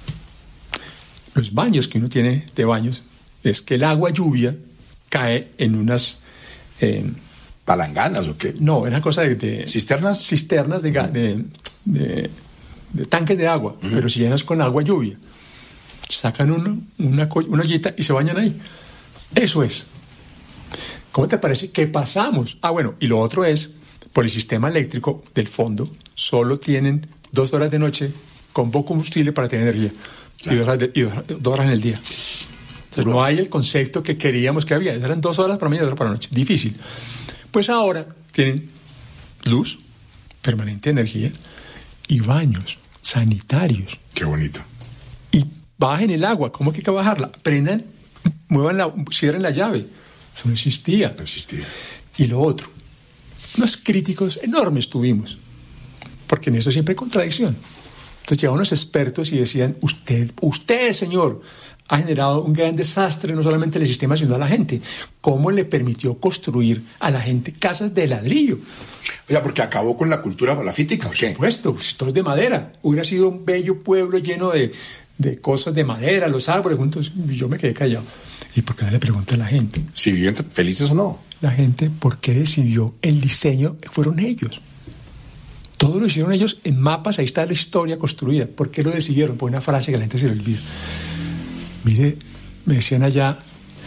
Los baños que uno tiene de baños es que el agua lluvia cae en unas... Eh, ¿Palanganas o qué? No, era cosa de... de ¿Cisternas? Cisternas de, uh-huh. de, de, de tanques de agua, uh-huh. pero si llenas con agua lluvia. Sacan uno, una, una ollita y se bañan ahí. Eso es. ¿Cómo te parece que pasamos? Ah, bueno, y lo otro es, por el sistema eléctrico del fondo, solo tienen dos horas de noche con poco combustible para tener energía. Claro. Y, dos horas de, y dos, dos horas en el día. Entonces no hay el concepto que queríamos que había. Eran dos horas para mañana y dos horas para la noche. Difícil. Pues ahora tienen luz, permanente energía y baños sanitarios. Qué bonito. Y bajen el agua. ¿Cómo que hay que bajarla? Prendan, muevan la, cierren la llave. Eso no existía. No existía. Y lo otro, unos críticos enormes tuvimos, porque en eso siempre hay contradicción. Entonces llegaban unos expertos y decían, usted, usted, señor, ha generado un gran desastre no solamente en el sistema, sino a la gente. ¿Cómo le permitió construir a la gente casas de ladrillo? Oiga, porque acabó con la cultura palafítica, ¿o qué? Por supuesto, pues, todo es de madera. Hubiera sido un bello pueblo lleno de, de cosas de madera, los árboles juntos. Y yo me quedé callado. ¿Y por qué no le pregunta a la gente? Si viven felices o no. La gente, ¿por qué decidió el diseño? Fueron ellos. Todo lo hicieron ellos en mapas, ahí está la historia construida. ¿Por qué lo decidieron? Por una frase que a la gente se le olvida. Mire, me decían allá,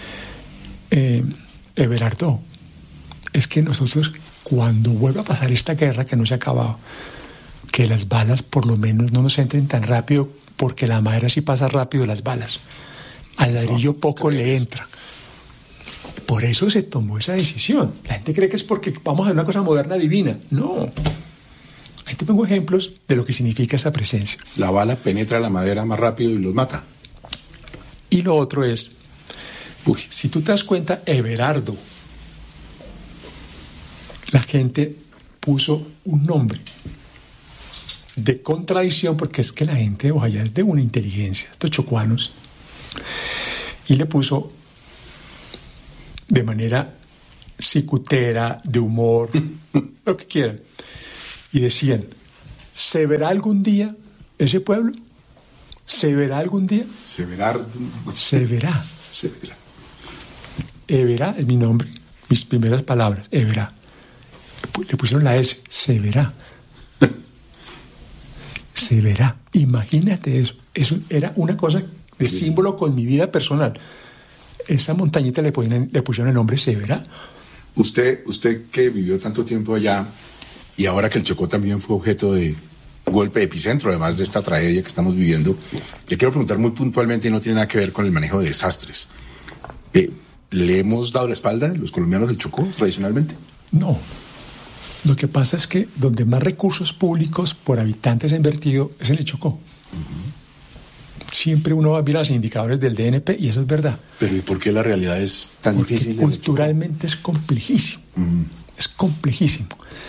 eh, Everardo, es que nosotros, cuando vuelva a pasar esta guerra que no se ha acabado, que las balas por lo menos no nos entren tan rápido, porque la madera sí pasa rápido las balas. Al ladrillo poco le entra. Por eso se tomó esa decisión. La gente cree que es porque vamos a hacer una cosa moderna divina. No. Ahí te pongo ejemplos de lo que significa esa presencia. La bala penetra la madera más rápido y los mata. Y lo otro es, uy, si tú te das cuenta, Everardo, la gente puso un nombre. de contradicción, porque es que la gente de Bojayá es de una inteligencia, estos chocuanos, y le puso de manera cicutera, de humor, lo que quieran, y decían, ¿se verá algún día ese pueblo? ¿Se verá algún día? Se verá. Se verá. Se verá. Everá es mi nombre, mis primeras palabras, Everá. Le pusieron la S, se verá. Se verá. Imagínate eso. Eso era una cosa de símbolo con mi vida personal. Esa montañita le, ponen, le pusieron el nombre Se verá. Usted, usted que vivió tanto tiempo allá y ahora que el Chocó también fue objeto de golpe de epicentro, además de esta tragedia que estamos viviendo, le quiero preguntar muy puntualmente, y no tiene nada que ver con el manejo de desastres. Eh, ¿Le hemos dado la espalda los colombianos del Chocó tradicionalmente? No. Lo que pasa es que donde más recursos públicos por habitantes ha invertido es en el Chocó. Uh-huh. Siempre uno va a mirar los indicadores del D N P y eso es verdad. Pero ¿y por qué la realidad es tan Porque difícil? Culturalmente es complejísimo. Uh-huh. Es complejísimo.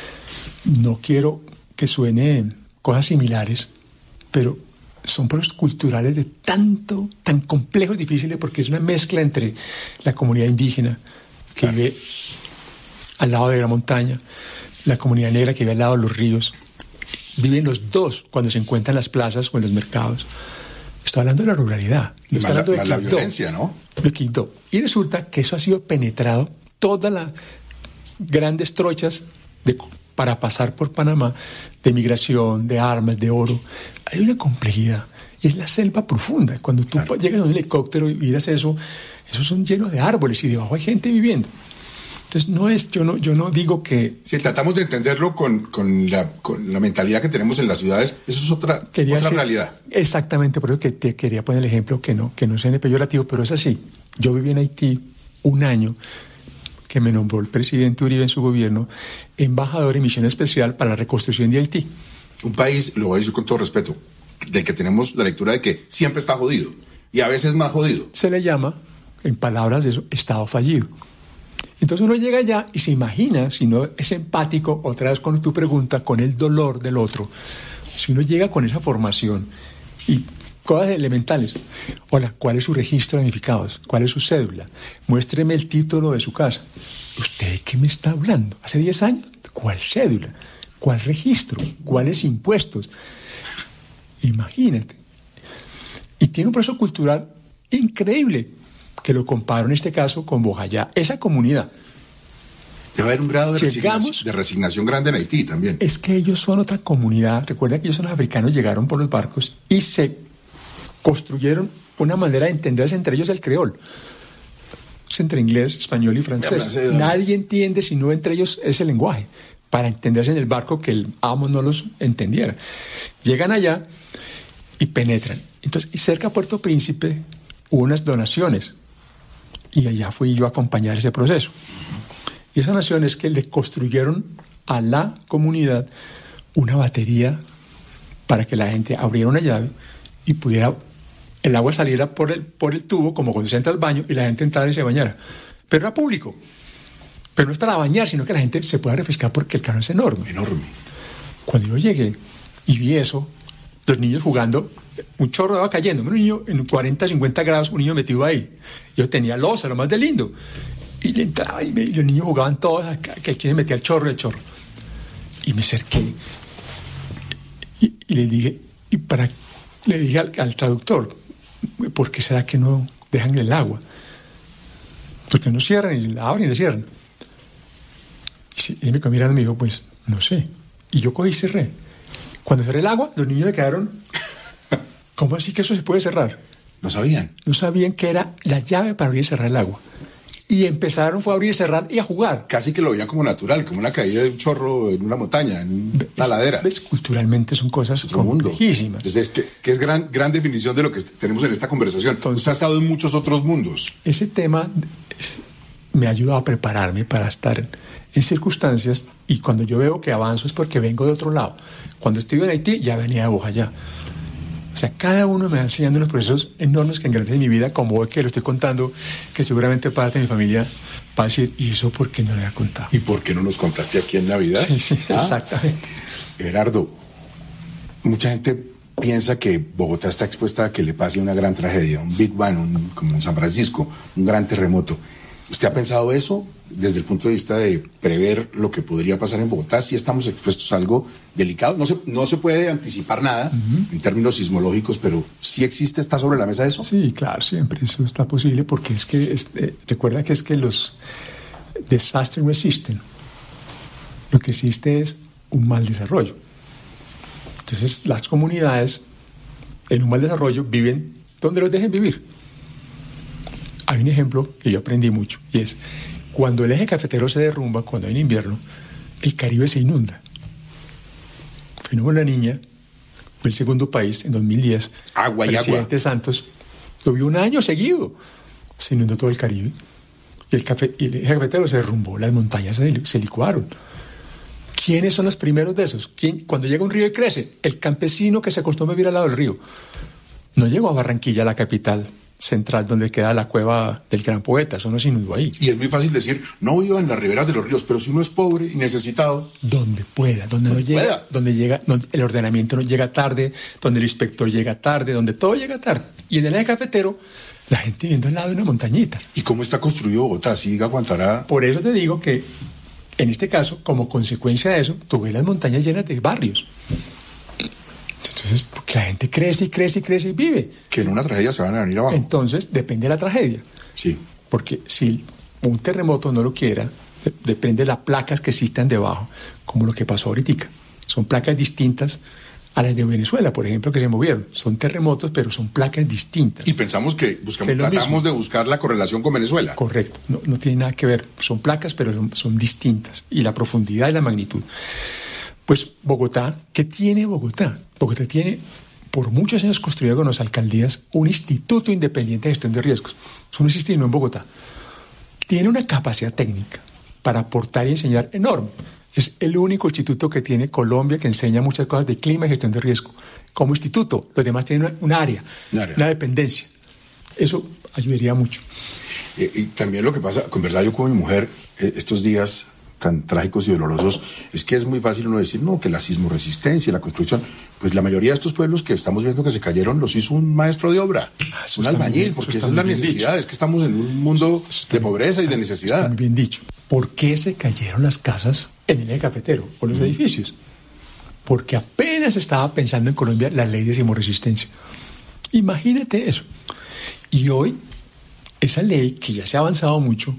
No quiero que suene cosas similares, pero son procesos culturales de tanto, tan complejos, difíciles, porque es una mezcla entre la comunidad indígena que claro. vive al lado de la montaña, la comunidad negra que vive al lado de los ríos. Viven los dos cuando se encuentran en las plazas o en los mercados. Estoy hablando de la ruralidad. Y Estoy más hablando la, de más la violencia, ¿no? De Quibdó. Y resulta que eso ha sido penetrado, todas las grandes trochas de, para pasar por Panamá, de migración, de armas, de oro. Hay una complejidad. Y es la selva profunda. Cuando tú claro. llegas a un helicóptero y miras eso, esos son llenos de árboles y debajo hay gente viviendo. Entonces, no es, yo no, yo no digo que... Si tratamos de entenderlo con, con, la, con la mentalidad que tenemos en las ciudades, eso es otra, otra decir, realidad. Exactamente, por eso que te quería poner el ejemplo que no, que no sea peyorativo, pero es así. Yo viví en Haití un año que me nombró el presidente Uribe en su gobierno embajador en misión especial para la reconstrucción de Haití. Un país, lo voy a decir con todo respeto, del que tenemos la lectura de que siempre está jodido y a veces más jodido. Se le llama, en palabras de eso, Estado fallido. Entonces uno llega allá y se imagina, si no es empático, otra vez con tu pregunta, con el dolor del otro. Si uno llega con esa formación y cosas elementales. Hola, ¿cuál es su registro de damnificados? ¿Cuál es su cédula? Muéstreme el título de su casa. ¿Usted de qué me está hablando? ¿Hace diez años? ¿Cuál cédula? ¿Cuál registro? ¿Cuáles impuestos? Imagínate. Y tiene un proceso cultural increíble, que lo comparo en este caso con Bojayá, esa comunidad. Debe haber un grado de, Llegamos, resignación, de resignación grande en Haití también. Es que ellos son otra comunidad. Recuerda que ellos son los africanos, llegaron por los barcos y se construyeron una manera de entenderse entre ellos el creol. Es entre inglés, español y francés. francés Nadie entiende si no entre ellos ese lenguaje, para entenderse en el barco que el amo no los entendiera. Llegan allá y penetran. Entonces, y cerca a Puerto Príncipe hubo unas donaciones. Y allá fui yo a acompañar ese proceso. Y esas donaciones que le construyeron a la comunidad una batería para que la gente abriera una llave y pudiera, el agua saliera por el, por el tubo, como cuando se entra al baño, y la gente entrara y se bañara. Pero era público. Pero no es para bañar, sino que la gente se pueda refrescar porque el cañón es enorme. Enorme. Cuando yo llegué y vi eso, los niños jugando, un chorro de agua cayendo, un niño en cuarenta, cincuenta grados, un niño metido ahí. Yo tenía losa, lo más de lindo. Y le entraba y, me, y los niños jugaban todos, acá, que aquí se metía el chorro, el chorro. Y me acerqué y, y le dije, y para, le dije al, al traductor, ¿por qué será que no dejan el agua? Porque no cierran y la abren y la cierran. Y él me quedó mirando y me dijo, pues, no sé. Y yo cogí y cerré. Cuando cerré el agua, los niños me quedaron, ¿cómo así que eso se puede cerrar? No sabían. No sabían que era la llave para abrir y cerrar el agua. Y empezaron fue a abrir y cerrar y a jugar. Casi que lo veían como natural, como una caída de un chorro en una montaña, en una es, ladera. ¿Ves? Culturalmente son cosas complejísimas. Entonces, es que, que es gran, gran definición de lo que tenemos en esta conversación. Entonces, usted ha estado en muchos otros mundos. Ese tema es, me ha ayudado a prepararme para estar en circunstancias, y cuando yo veo que avanzo es porque vengo de otro lado. Cuando estuve en Haití ya venía de Bojayá. O sea, cada uno me va enseñando unos procesos enormes que engrandecen mi vida, como hoy que lo estoy contando, que seguramente parte de mi familia va a decir, ¿y eso por qué no le había contado? ¿Y por qué no nos contaste aquí en Navidad? Sí, sí, ¿Ah? Exactamente. Gerardo, mucha gente piensa que Bogotá está expuesta a que le pase una gran tragedia, un Big Bang, un, como en San Francisco, un gran terremoto. ¿Usted ha pensado eso desde el punto de vista de prever lo que podría pasar en Bogotá? Si estamos expuestos a algo delicado, no se, no se puede anticipar nada uh-huh. en términos sismológicos, pero ¿sí existe, está sobre la mesa eso? Sí, claro, siempre eso está posible, porque es que, este, recuerda que es que los desastres no existen. Lo que existe es un mal desarrollo. Entonces, las comunidades en un mal desarrollo viven donde los dejen vivir. Hay un ejemplo que yo aprendí mucho, y es cuando el eje cafetero se derrumba, cuando hay invierno, el Caribe se inunda. Fuimos la niña, fue el segundo país en dos mil diez. Agua y presidente agua. Santos lo vio un año seguido. Se inundó todo el Caribe. Y el, café, y el eje cafetero se derrumbó, las montañas se, se licuaron. ¿Quiénes son los primeros de esos? ¿Quién, cuando llega un río y crece? El campesino que se acostumbra a vivir al lado del río. No llegó a Barranquilla, la capital central, donde queda la cueva del gran poeta. Eso no se inundó ahí. Y es muy fácil decir, no viva en las riberas de los ríos, pero si uno es pobre y necesitado... Donde pueda, donde, donde no llega, pueda. donde llega, donde el ordenamiento no llega tarde, donde el inspector llega tarde, donde todo llega tarde. Y en el eje cafetero, la gente viviendo al lado de una montañita. ¿Y cómo está construido Bogotá? ¿Sí aguantará? Por eso te digo que, en este caso, como consecuencia de eso, tú ves las montañas llenas de barrios. Entonces, porque la gente crece y crece y crece y vive. Que en una tragedia se van a venir abajo. Entonces, depende de la tragedia. Sí. Porque si un terremoto no lo quiera, de- depende de las placas que existan debajo, como lo que pasó ahorita. Son placas distintas a las de Venezuela, por ejemplo, que se movieron. Son terremotos, pero son placas distintas. Y pensamos que, buscamos, Que es lo tratamos mismo. de buscar la correlación con Venezuela. Correcto, no, no tiene nada que ver. Son placas, pero son, son distintas. Y la profundidad y la magnitud. Pues Bogotá, ¿qué tiene Bogotá? Bogotá tiene, por muchos años construido con las alcaldías, un instituto independiente de gestión de riesgos. Eso no existe no en Bogotá. Tiene una capacidad técnica para aportar y enseñar enorme. Es el único instituto que tiene Colombia que enseña muchas cosas de clima y gestión de riesgo. Como instituto, los demás tienen una, una área, Un área. una dependencia. Eso ayudaría mucho. Eh, y también lo que pasa, conversaba yo con mi mujer eh, estos días tan trágicos y dolorosos, es que es muy fácil uno decir, no, que la sismoresistencia, la construcción, pues la mayoría de estos pueblos que estamos viendo que se cayeron los hizo un maestro de obra, Ah, eso un está muy albañil, bien, porque eso esa está es la muy bien necesidad, dicho. es que estamos en un mundo de pobreza y de Está necesidad. muy bien dicho. ¿Por qué se cayeron las casas en el eje cafetero o los edificios? Porque apenas estaba pensando en Colombia la ley de sismoresistencia. Imagínate eso. Y hoy, esa ley, que ya se ha avanzado mucho,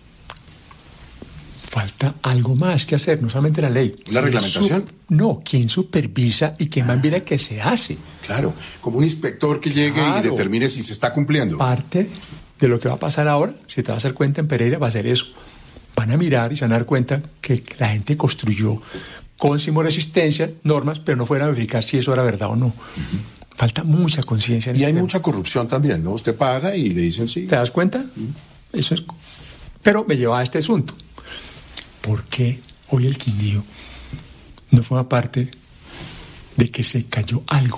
falta algo más que hacer, no solamente la ley. ¿Una reglamentación? Su- no, ¿quién supervisa y quién más mira que se hace? Claro, como un inspector que llegue Claro. y determine si se está cumpliendo. Parte de lo que va a pasar ahora, si te vas a dar cuenta en Pereira, va a ser eso. Van a mirar y se van a dar cuenta que la gente construyó con sismoresistencia normas, pero no fueron a verificar si eso era verdad o no. Falta mucha conciencia en Y este hay tema. mucha corrupción también, ¿no? Usted paga y le dicen sí. ¿Te das cuenta? Eso es. Pero me lleva a este asunto. ¿Por qué hoy el Quindío no forma parte de que se cayó algo?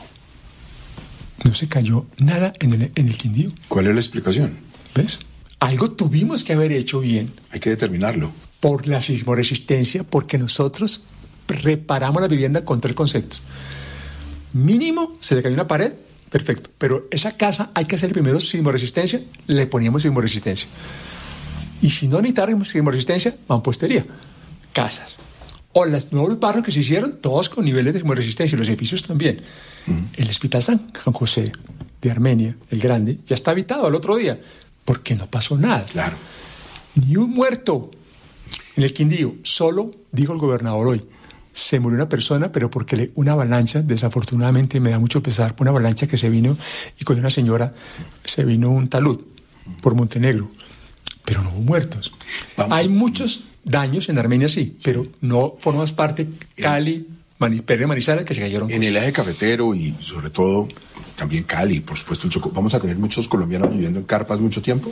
No se cayó nada en el, en el Quindío. ¿Cuál es la explicación? ¿Ves? Algo tuvimos que haber hecho bien Hay que determinarlo. por la sismoresistencia, porque nosotros reparamos la vivienda con tres conceptos. Mínimo, se le cayó una pared, perfecto. Pero esa casa hay que hacer primero sismoresistencia, le poníamos sismoresistencia. Y si no necesitáramos sismoresistencia, mampostería, casas. O los nuevos barrios que se hicieron, todos con niveles de sismoresistencia, y los edificios también. El Hospital San José de Armenia, el grande, ya está habitado al otro día, porque no pasó nada. Claro. Ni un muerto en el Quindío. Solo, dijo el gobernador hoy, se murió una persona, pero porque le, una avalancha, desafortunadamente me da mucho pesar, una avalancha que se vino y con una señora, se vino un talud por Montenegro, pero no hubo muertos. Vamos. Hay muchos daños en Armenia, sí, pero no formas parte Cali, Mani, Pereira, Manizales, que se cayeron. En el eje cafetero y sobre todo también Cali, por supuesto el Chocó, ¿vamos a tener muchos colombianos viviendo en carpas mucho tiempo?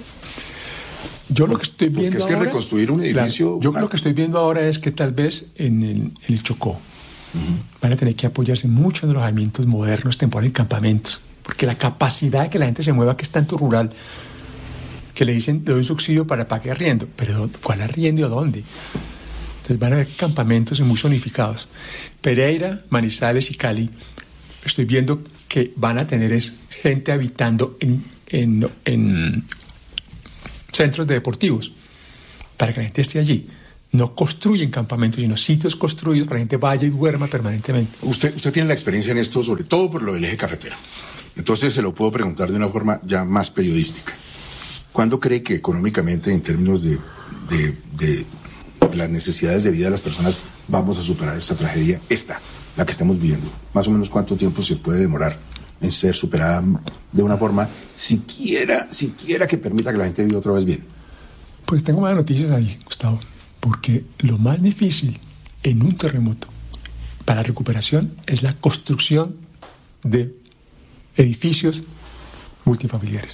Yo lo que estoy Porque viendo es que ahora, reconstruir un edificio- claro, yo lo que estoy viendo ahora es que tal vez en el, en el Chocó van a tener que apoyarse mucho en los alojamientos modernos, temporales, en campamentos, porque la capacidad de que la gente se mueva, que es tanto rural, que le dicen, le doy un subsidio para para que arriendo, pero ¿cuál arriendo y a dónde? Entonces van a haber campamentos muy zonificados. Pereira, Manizales y Cali estoy viendo que van a tener es gente habitando en, en, en centros deportivos para que la gente esté allí. No construyen campamentos, sino sitios construidos para que la gente vaya y duerma permanentemente. Usted, usted tiene la experiencia en esto, sobre todo por lo del eje cafetero. Entonces se lo puedo preguntar de una forma ya más periodística. ¿Cuándo cree que económicamente, en términos de, de, de, de las necesidades de vida de las personas, vamos a superar esta tragedia, esta, la que estamos viviendo? Más o menos cuánto tiempo se puede demorar en ser superada de una forma siquiera, siquiera que permita que la gente viva otra vez bien. Pues tengo malas noticias ahí, Gustavo, porque lo más difícil en un terremoto para la recuperación es la construcción de edificios multifamiliares.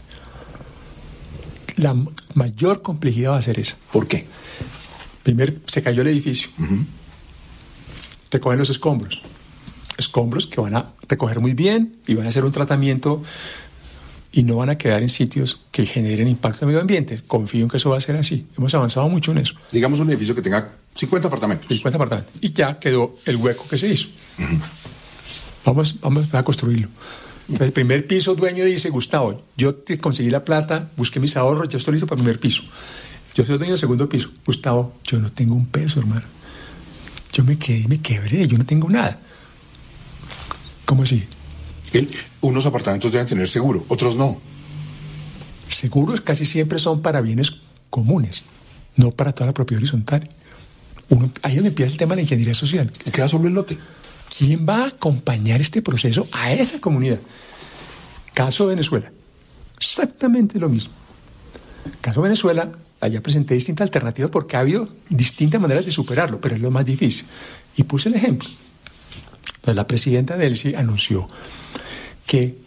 La m- mayor complejidad va a ser esa. ¿Por qué? Primero, se cayó el edificio. Uh-huh. Recogen los escombros. Escombros que van a recoger muy bien y van a hacer un tratamiento y no van a quedar en sitios que generen impacto en el medio ambiente. Confío en que eso va a ser así. Hemos avanzado mucho en eso. Digamos un edificio que tenga cincuenta apartamentos. cincuenta apartamentos. Y ya quedó el hueco que se hizo. Uh-huh. Vamos, vamos a construirlo. Entonces, el primer piso, dueño dice, Gustavo, yo te conseguí la plata, busqué mis ahorros, ya estoy listo para el primer piso. Yo soy dueño del segundo piso. Gustavo, yo no tengo un peso, hermano. Yo me quedé y me quebré, yo no tengo nada. ¿Cómo así? El, unos apartamentos deben tener seguro, otros no. Seguros casi siempre son para bienes comunes, no para toda la propiedad horizontal. Uno, ahí es donde empieza el tema de la ingeniería social. ¿Y queda solo el lote? ¿Quién va a acompañar este proceso a esa comunidad? Caso Venezuela, exactamente lo mismo. Caso Venezuela, allá presenté distintas alternativas porque ha habido distintas maneras de superarlo, pero es lo más difícil. Y puse el ejemplo. Entonces, la presidenta Delcy anunció que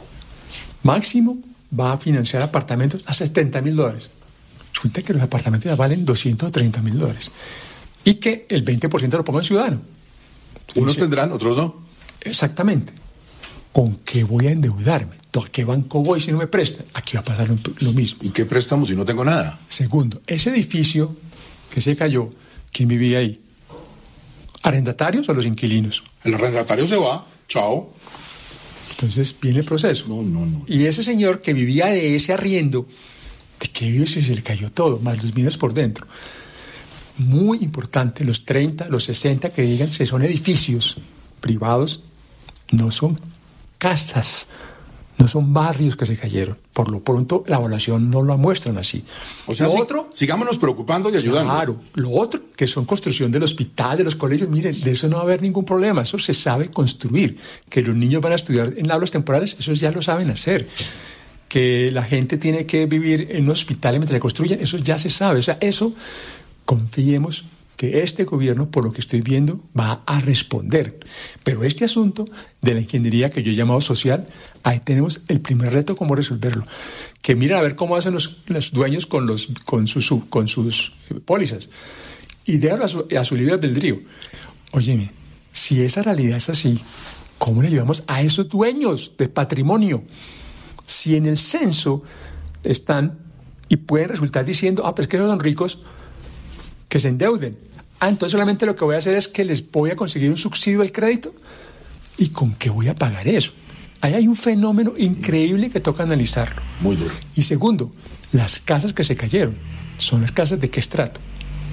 máximo va a financiar apartamentos a setenta mil dólares. Resulta que los apartamentos ya valen doscientos treinta mil dólares. Y que el veinte por ciento lo ponga el ciudadano. Unos Dice, tendrán, otros no. Exactamente. ¿Con qué voy a endeudarme? ¿A qué banco voy si no me prestan? Aquí va a pasar lo, lo mismo. ¿Y qué préstamo si no tengo nada? Segundo, ese edificio que se cayó, ¿quién vivía ahí? ¿Arrendatarios o los inquilinos? El arrendatario se va, chao. Entonces viene el proceso. No, no, no. Y ese señor que vivía de ese arriendo, ¿de qué vive si se le cayó todo? Más los bienes por dentro. Muy importante, los treinta, los sesenta que digan que son edificios privados, no son casas, no son barrios que se cayeron. Por lo pronto, la evaluación no lo muestran así. O sea, lo sí, otro, sigámonos preocupando y ayudando. Claro, lo otro, que son construcción del hospital, de los colegios, miren, de eso no va a haber ningún problema, eso se sabe construir. Que los niños van a estudiar en aulas temporales, eso ya lo saben hacer. Que la gente tiene que vivir en un hospital mientras le construyen, eso ya se sabe. O sea, eso, confiemos que este gobierno, por lo que estoy viendo, va a responder. Pero este asunto de la ingeniería que yo he llamado social, ahí tenemos el primer reto, cómo resolverlo. Que miren a ver cómo hacen los, los dueños con, los, con, sus, con sus pólizas. Y déjalo a su, a su libre albedrío. Óyeme, si esa realidad es así, ¿cómo le ayudamos a esos dueños de patrimonio? Si en el censo están y pueden resultar diciendo, ah, pero es que ellos son ricos, que se endeuden. Ah, entonces solamente lo que voy a hacer es que les voy a conseguir un subsidio al crédito. ¿Y con qué voy a pagar eso? Ahí hay un fenómeno increíble que toca analizarlo. Muy duro. Y segundo, las casas que se cayeron, ¿son las casas de qué estrato?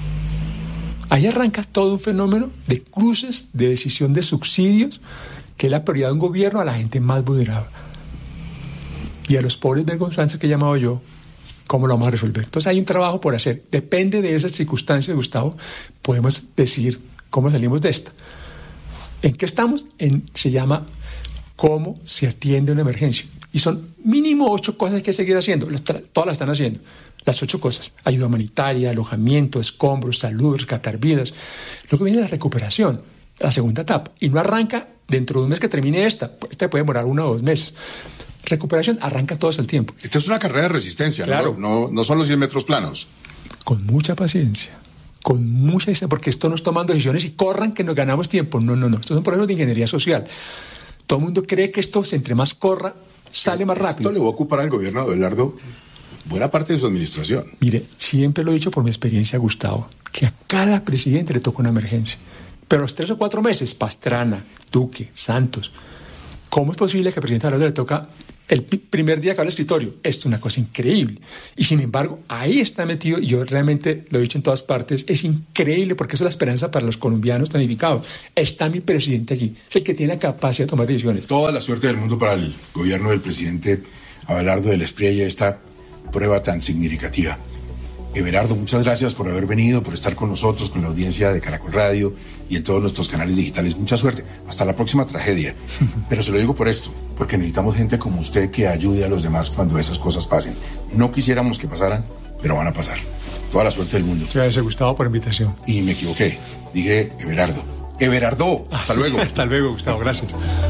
Ahí arranca todo un fenómeno de cruces de decisión de subsidios, que es la prioridad de un gobierno a la gente más vulnerable. Y a los pobres vergonzantes que he llamado yo, ¿cómo lo vamos a resolver? Entonces hay un trabajo por hacer. Depende de esas circunstancias, Gustavo, podemos decir cómo salimos de esta. ¿En qué estamos? En, se llama cómo se atiende una emergencia. Y son mínimo ocho cosas que hay que seguir haciendo. Las tra- todas las están haciendo. Las ocho cosas. Ayuda humanitaria, alojamiento, escombros, salud, rescatar vidas. Luego viene la recuperación, la segunda etapa. Y no arranca dentro de un mes que termine esta. Esta puede demorar uno o dos meses. Recuperación arranca todo el tiempo. Esta es una carrera de resistencia, claro. ¿no? No, no son los cien metros planos. Con mucha paciencia, con mucha paciencia, porque esto no es tomando decisiones y corran que nos ganamos tiempo. No, no, no. Estos son procesos de ingeniería social. Todo el mundo cree que esto, entre más corra, sale más rápido. Esto le va a ocupar al gobierno de Abelardo buena parte de su administración. Mire, siempre lo he dicho por mi experiencia, Gustavo, que a cada presidente le toca una emergencia. Pero los tres o cuatro meses, Pastrana, Duque, Santos, ¿Cómo es posible que al presidente Abelardo le toca el primer día que habla el escritorio? Esto es una cosa increíble. Y sin embargo, ahí está metido, y yo realmente lo he dicho en todas partes, es increíble porque eso es la esperanza para los colombianos damnificados. Está mi presidente aquí, es el que tiene la capacidad de tomar decisiones. Toda la suerte del mundo para el gobierno del presidente Abelardo del Espriella, esta prueba tan significativa. Everardo, muchas gracias por haber venido, por estar con nosotros, con la audiencia de Caracol Radio y en todos nuestros canales digitales. Mucha suerte. Hasta la próxima tragedia. Pero se lo digo por esto, porque necesitamos gente como usted que ayude a los demás cuando esas cosas pasen. No quisiéramos que pasaran, pero van a pasar. Toda la suerte del mundo. Gracias, Gustavo, por la invitación. Y me equivoqué. Dije Everardo. Everardo. Hasta Ah, sí, luego. Hasta luego, Gustavo. Gracias.